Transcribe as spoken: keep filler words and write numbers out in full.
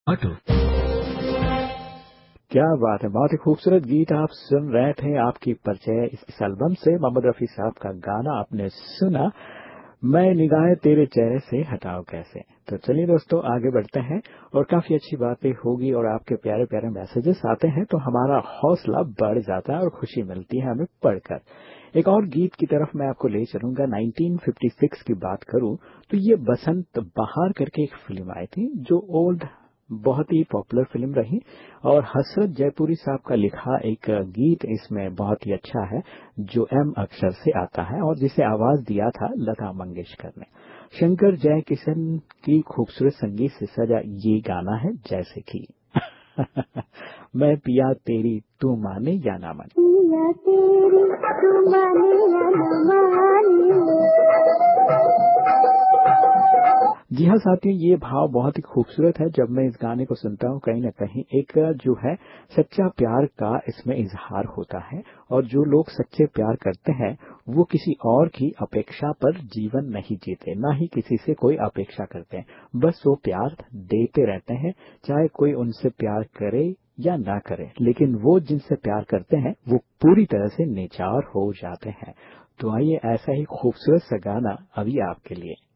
Auto. क्या बात है, बहुत ही खूबसूरत गीत आप सुन रहे थे। आपकी परिचय इस, इस एल्बम से मोहम्मद रफी साहब का गाना आपने सुना, मैं निगाहें तेरे चेहरे से हटाओ कैसे। तो चलिए दोस्तों आगे बढ़ते हैं और काफी अच्छी बातें होगी और आपके प्यारे प्यारे मैसेजेस आते हैं तो हमारा हौसला बढ़ जाता है और खुशी मिलती है हमें पढ़कर। एक और गीत की तरफ मैं आपको ले चलूंगा। नाइनटीन फिफ्टी सिक्स की बात करूं तो ये बसंत बहार करके एक फिल्म आई थी जो ओल्ड बहुत ही पॉपुलर फिल्म रही और हसरत जयपुरी साहब का लिखा एक गीत इसमें बहुत ही अच्छा है जो एम अक्षर से आता है और जिसे आवाज दिया था लता मंगेशकर ने। शंकर जयकिशन की खूबसूरत संगीत से सजा ये गाना है जैसे कि मैं पिया तेरी तू माने या ना माने। पिया तेरी तू माने या न माने। जी हाँ साथियों, ये भाव बहुत ही खूबसूरत है। जब मैं इस गाने को सुनता हूँ कहीं न कहीं एक जो है सच्चा प्यार का इसमें इजहार होता है और जो लोग सच्चे प्यार करते हैं वो किसी और की अपेक्षा पर जीवन नहीं जीते, ना ही किसी से कोई अपेक्षा करते हैं। बस वो प्यार देते रहते हैं, चाहे कोई उनसे प्यार करे या ना करे, लेकिन वो जिनसे प्यार करते हैं वो पूरी तरह से निछावर हो जाते हैं। तो आइए ऐसा ही खूबसूरत सा गाना अभी आपके लिए।